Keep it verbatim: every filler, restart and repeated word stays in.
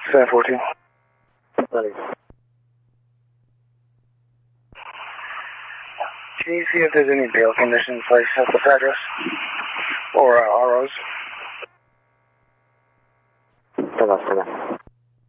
seven fourteen. Ready. Can you see if there's any bail conditions placed at this address? Or uh, R Os? Stand up, stand up.